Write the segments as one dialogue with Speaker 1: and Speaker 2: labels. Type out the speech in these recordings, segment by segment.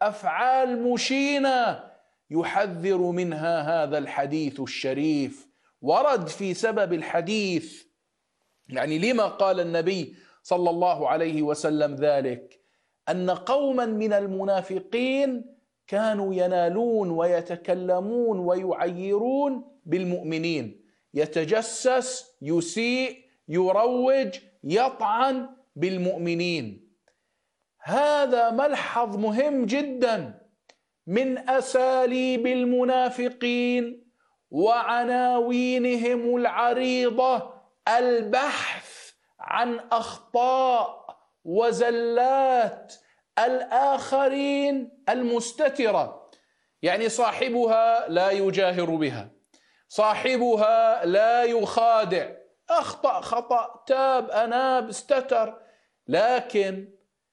Speaker 1: أفعال مشينة يحذر منها هذا الحديث الشريف. ورد في سبب الحديث، يعني لما قال النبي صلى الله عليه وسلم ذلك، أن قوما من المنافقين كانوا ينالون ويتكلمون ويعيرون بالمؤمنين، يتجسس، يسيء، يروج، يطعن بالمؤمنين. هذا ملحظ مهم جدا من أساليب المنافقين وعناوينهم العريضة البحث عن أخطاء وزلات الآخرين المستترة. يعني صاحبها لا يجاهر بها، صاحبها لا يخادع، أخطأ خطأ، تاب، أناب، استتر. لكن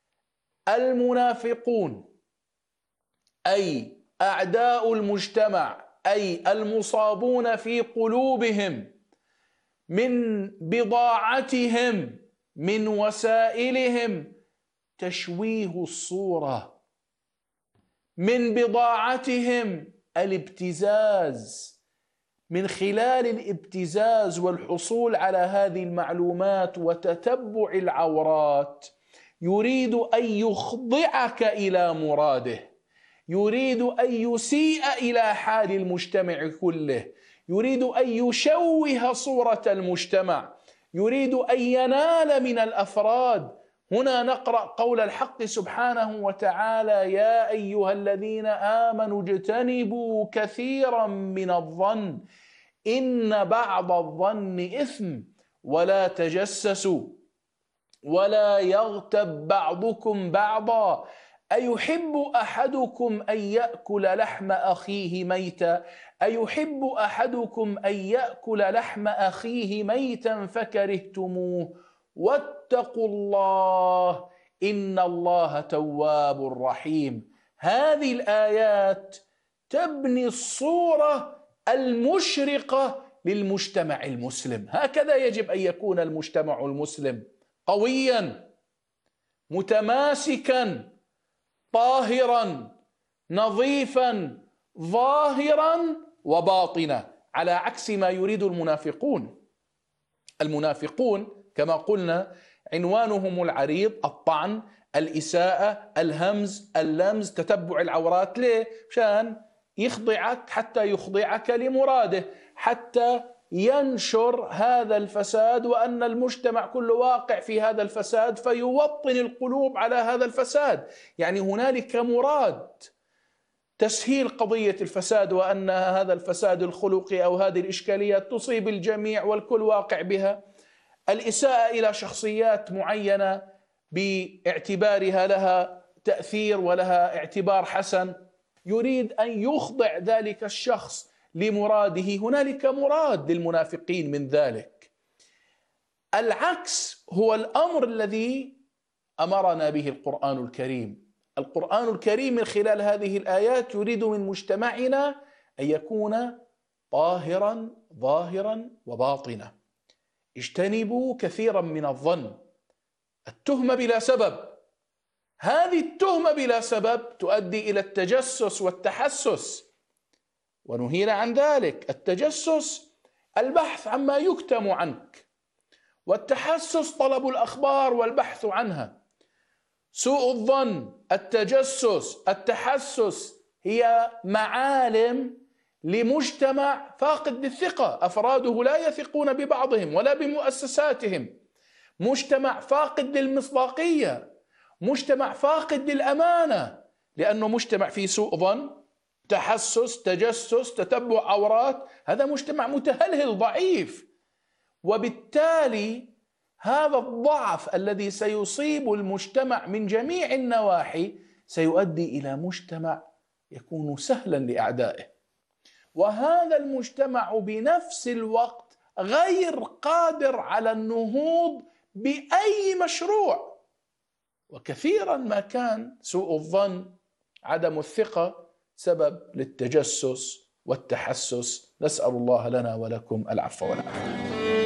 Speaker 1: المنافقون أي أعداء المجتمع، أي المصابون في قلوبهم من بضاعتهم، من وسائلهم تشويه الصورة، من بضاعتهم الابتزاز. من خلال الابتزاز والحصول على هذه المعلومات وتتبع العورات يريد أن يخضعك إلى مراده، يريد أن يسيء إلى حال المجتمع كله، يريد أن يشوه صورة المجتمع، يريد أن ينال من الأفراد. هنا نقرأ قول الحق سبحانه وتعالى: يا أيها الذين آمنوا اجتنبوا كثيرا من الظن إن بعض الظن إثم ولا تجسسوا ولا يغتب بعضكم بعضا أيحب أحدكم أن يأكل لحم أخيه ميتا أيحب أحدكم أن يأكل لحم أخيه ميتا فكرهتموه واتقوا الله إن الله تواب رحيم. هذه الآيات تبني الصورة المشرقة للمجتمع المسلم. هكذا يجب أن يكون المجتمع المسلم: قويا، متماسكا، طاهرا، نظيفا، ظاهرا وباطنا، على عكس ما يريد المنافقون. المنافقون كما قلنا عنوانهم العريض: الطعن، الإساءة، الهمز، اللمز، تتبع العورات. ليه؟ مشان يخضعك، حتى يخضعك لمراده، حتى ينشر هذا الفساد وأن المجتمع كله واقع في هذا الفساد، فيوطن القلوب على هذا الفساد. يعني هنالك مراد تسهيل قضية الفساد، وأن هذا الفساد الخلقي أو هذه الإشكاليات تصيب الجميع والكل واقع بها. الإساءة إلى شخصيات معينة باعتبارها لها تأثير ولها اعتبار حسن، يريد أن يخضع ذلك الشخص لمراده. هنالك مراد للمنافقين من ذلك. العكس هو الأمر الذي أمرنا به القرآن الكريم. القرآن الكريم من خلال هذه الآيات يريد من مجتمعنا أن يكون طاهرا ظاهرا وباطنا. اجتنبوا كثيرا من الظن، التهمة بلا سبب. هذه التهمة بلا سبب تؤدي إلى التجسس والتحسس، ونهينا عن ذلك. التجسس البحث عما يكتم عنك، والتحسس طلب الأخبار والبحث عنها. سوء الظن، التجسس، التحسس هي معالم لمجتمع فاقد للثقة، أفراده لا يثقون ببعضهم ولا بمؤسساتهم، مجتمع فاقد للمصداقية، مجتمع فاقد للأمانة، لأنه مجتمع فيه سوء ظن، تحسس، تجسس، تتبع عورات. هذا مجتمع متهلهل ضعيف، وبالتالي هذا الضعف الذي سيصيب المجتمع من جميع النواحي سيؤدي إلى مجتمع يكون سهلا لأعدائه، وهذا المجتمع بنفس الوقت غير قادر على النهوض بأي مشروع. وكثيرا ما كان سوء الظن، عدم الثقة، سبب للتجسس والتحسس. نسأل الله لنا ولكم العفو والعافية.